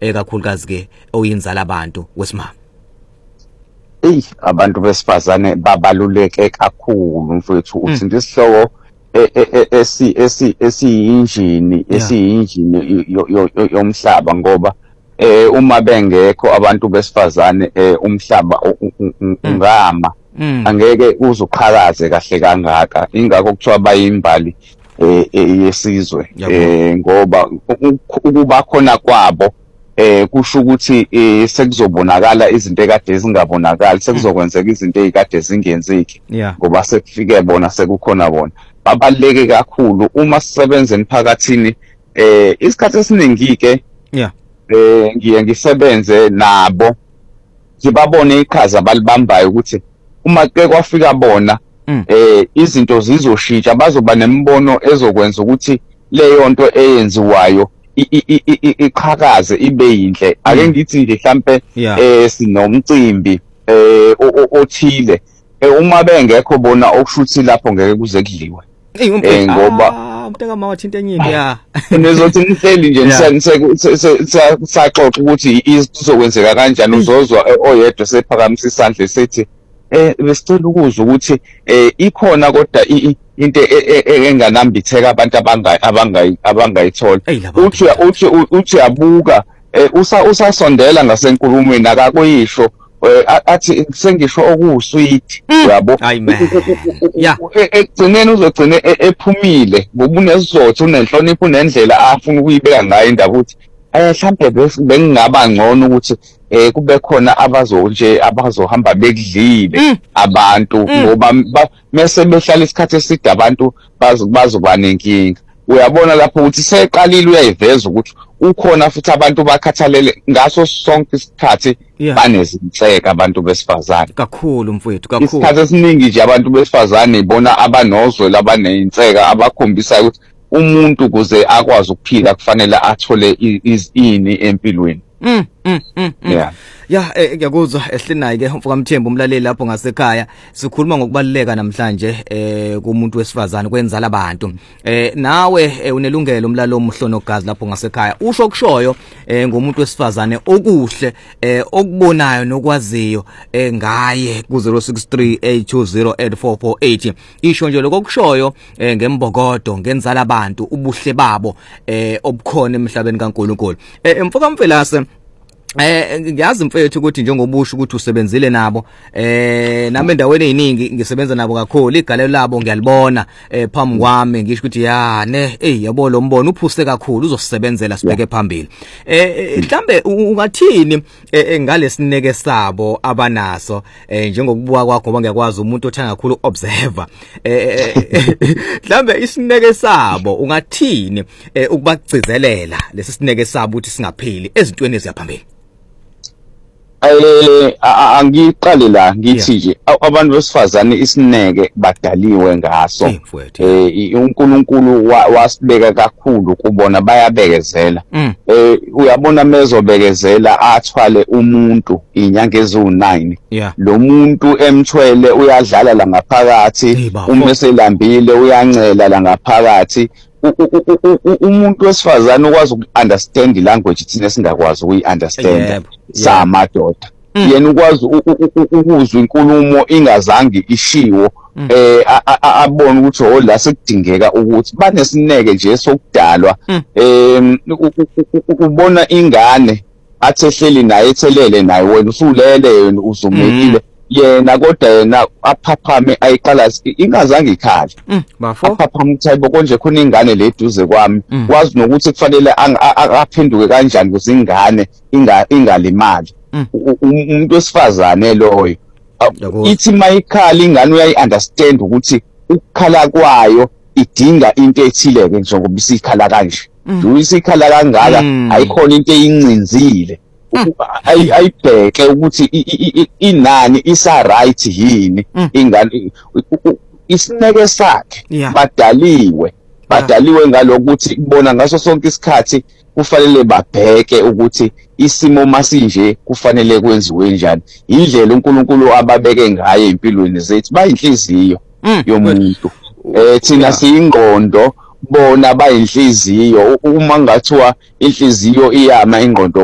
kakhulukazi ke oyinzala abantu wesimama? Abantu besifazane babaluleke kakhulu mfowethu, uthinta isihloko esiyinjini yomhlaba, ngoba uma bengekho abantu besifazane umhlaba ungama, angeke uzuqhakaze kahle kangaka. Ingakho kuthiwa bayimbali yesizwe, ngoba ukuba khona kwabo kusho ukuthi sekuzobonakala izinto ekade zingabonakali, sekuzokwenzeka izinto ezikade zingenzeki, ngoba sekufike bona, sekukhona bona. Babaluleke kakhulu uma sisebenza emphakathini. Isikhathi esiningi ke ngiye ngisebenze nabo, ngibabone iqhaza balibambayo ukuthi uma ke kwafika bona izinto zizoshintsha, bazoba nembono ezokwenza ukuthi leyo nto eyenziwayo iqhakaze ibe yinhle. Ake ngithi nje mhlambe sinomcimbi othile, uma bengekho bona okushuthi lapho ngeke kuze kudliwe, ngoba mntaka mawathinta enyimbi nizothi nihleli nje saxoxa ukuthi izokwenzeka kanjani, uzozwa oyedwa sephakamisa isandla esethi besicela ukuzwa ukuthi ikhona kodwa into enganambitheka abantu abangayithola. Uthi abuka usasondela ngasenkulumweni akakuyisho, athi sengisho okuwusweet, yabo. Ekugcineni uzogcina ephumile ngoba unesizotho, unenhlonipho, unendlela afuna ukuyibeka ngayo indaba ukuthi mhlambe bengingaba ngcono ukuthi kube khona abazohamba bekudlile abantu, ngoba mase behlala isikhathi eside abantu bazoba nenkinga. Uyabona lapho ukuthi seqalile uyayiveza ukuthi ukhona futhi abantu bakhathalele ngaso sonke isikhathi, banezinhleka abantu besifazane kakhulu mfowethu, kakhulu. Isikhathi esiningi nje abantu besifazane ibona abanozwela, abaneyinhleka, abakhombisa ukuthi umuntu ukuze akwazi ukuphila kufanele athole ini empilweni. Ngiyakuzwa ehlinayi ke mfaka Mthembu, umlaleli lapho ngasekhaya. Sikhuluma ngokubaluleka namhlanje kumuntu wesifazane, kwenzala abantu. Nawe unelungelo umlalo omhlonogazi lapho ngasekhaya. Usho okushoyo ngomuntu wesifazane okuhle okubonayo nokwaziyo ngaye ku 0638208448. Isho nje lokho kushoyo ngembokodo, ngenzala abantu, ubuhle babo obukhona emhlabeni kaNkulunkulu. Mfaka Mfelase, ngiyazi mfethu ukuthi njengobusho ukuthi usebenzile nabo nami endaweni eziningi ngisebenza nabo kakhulu, igalelo labo ngiyalibona phambi kwami, ngisho ukuthi yabo lo mbono uphuse kakhulu, uzosebenzela sibheke phambili. Mhlambe ungathini ngalesineke sabo abanaso njengokubuka kwakho, ngoba ngiyakwazi umuntu othanda kakhulu observer. Mhlambe isineke sabo ungathini ukubagcizelela lesi sineke sabo ukuthi singapheli ezintweni eziyaphambili? Angiqale la ngithi nje abantu besifazane isineke badaliwe ngaso. uNkulunkulu wasibeka kakhulu kubona, bayabekezela. Uyabona mezobekezela athwale umuntu inyanga eziwu9, lo muntu emthwele uyadlala la ngaphakathi, uma selambile uyancela la ngaphakathi. Umuntu wesifazane ukwazi uku-understand language thina singakwazi ukuyi-understand samadoda. Yena ukwazi ukuzwa inkulumo ingazange ishiwo, abone ukuthi la sekudingeka ukuthi banesineke nje sokudalwa. Ubona ingane athi ehleli naye, ethelele naye, wena usulele, yena uzumekile, yena kodwa yena aphaphame ayiqala ingazange ikhali. Aphaphame ukuthi hayibo konje khona ingane le eduze kwami, kwazi nokuthi kufanele aphenduke kanjani ukuze ingane ingalimali. Umuntu wesifazane loyo ithi mayikhala ingane uyayi-understand ukuthi ukukhala kwayo idinga into ethile-ke njengoba isikhala kanje. Isikhala kangaka ayikhona into eyincinzile, ayibheke ukuthi inani isa-right yini ingane. Isineke sakhe badaliwe ngalokuthi kubona ngaso sonke isikhathi kufanele babheke ukuthi isimo masinje kufanele kwenziwe njani. Indlela uNkulunkulu ababeke ngayo empilweni zethu, bayinhliziyo yomuntu, thina siyingqondo, bona bayinhliziyo. Uma ngathiwa inhliziyo iyama, ingqondo